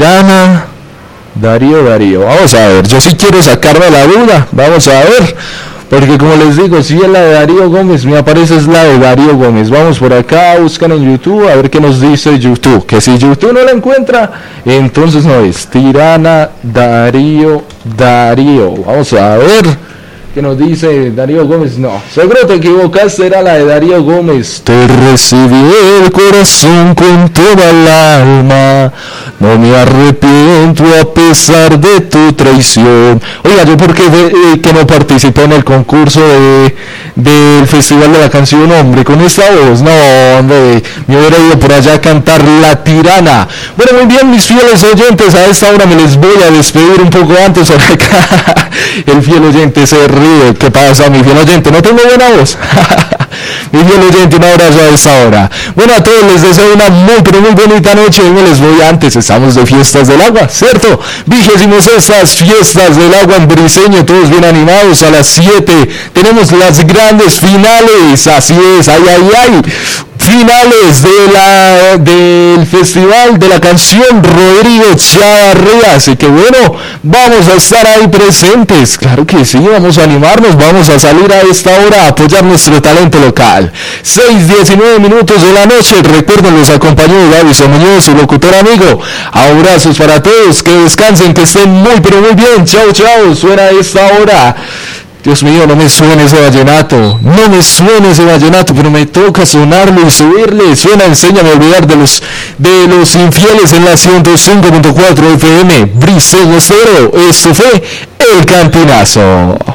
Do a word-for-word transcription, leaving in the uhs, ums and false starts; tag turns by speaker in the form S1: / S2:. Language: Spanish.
S1: Tirana, Darío, Darío. Vamos a ver, yo sí quiero sacarme la duda. Vamos a ver. Porque como les digo, si es la de Darío Gómez, me aparece es la de Darío Gómez. Vamos por acá, buscan en YouTube, a ver qué nos dice YouTube. Que si YouTube no la encuentra, entonces no es. Tirana, Darío, Darío. Vamos a ver qué nos dice Darío Gómez. No, seguro te equivocaste, era la de Darío Gómez. Te recibí el corazón con toda el alma. No me arrepiento a pesar de tu traición. Oiga, yo porque eh, que no participé en el concurso de, del Festival de la Canción, hombre, con esta voz, no, hombre, me hubiera ido por allá a cantar La Tirana. Bueno, muy bien, mis fieles oyentes, a esta hora me les voy a despedir un poco antes por acá. El fiel oyente se ríe. ¿Qué pasa, mi fiel oyente? ¿No tengo buena voz? Mi fiel oyente, un abrazo a esta hora. Bueno, a todos les deseo una muy, pero muy bonita noche. Me les voy antes, estamos de fiestas del agua, ¿cierto? Vigésimos estas fiestas del agua en Briseño, todos bien animados. A las siete tenemos las grandes finales, así es, ay, ay, ay. Finales de la, del Festival de la Canción Rodrigo Chavarría, así que bueno, vamos a estar ahí presentes, claro que sí, vamos a animarnos, vamos a salir a esta hora a apoyar nuestro talento local. seis diecinueve minutos de la noche, recuerden, los acompañó Gaby Muñoz, su locutor amigo. Abrazos para todos, que descansen, que estén muy pero muy bien, chao chao, suena a esta hora. Dios mío, no me suene ese vallenato, no me suene ese vallenato, pero me toca sonarlo y subirle. Suena, enséñame a olvidar de los de los infieles en la ciento cinco punto cuatro F M. Briseño Estéreo, esto fue El Campinazo.